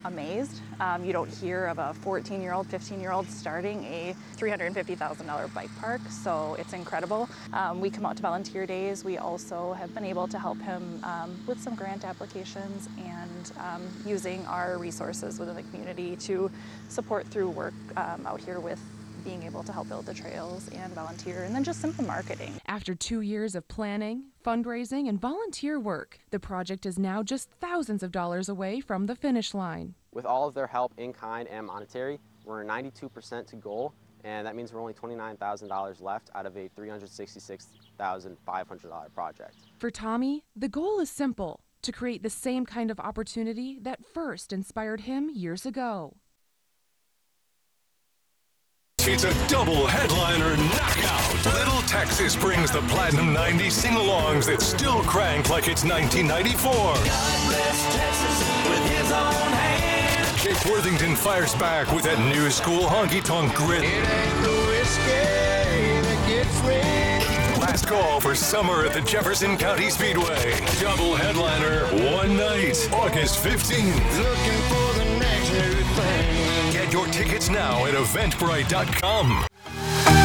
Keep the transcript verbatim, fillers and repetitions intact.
Amazed. Um, you don't hear of a fourteen-year-old, fifteen-year-old starting a three hundred fifty thousand dollars bike park, so it's incredible. Um, we come out to volunteer days. We also have been able to help him um, with some grant applications and um, using our resources within the community to support through work um, out here with being able to help build the trails and volunteer, and then just simple marketing. After two years of planning, fundraising, and volunteer work, the project is now just thousands of dollars away from the finish line. With all of their help in kind and monetary, we're ninety-two percent to goal, and that means we're only twenty-nine thousand dollars left out of a three hundred sixty-six thousand five hundred dollars project. For Tommy, the goal is simple: to create the same kind of opportunity that first inspired him years ago. It's a double headliner knockout. Little Texas brings the Platinum ninety sing-alongs that still crank like it's nineteen ninety-four. God bless Texas with his own hand. Jake Worthington fires back with that new school honky-tonk grit. It ain't the whiskey that gets me. Last call for summer at the Jefferson County Speedway. Double headliner, one night, August fifteenth. Looking for the next new thing. Get your tickets now at eventbrite dot com.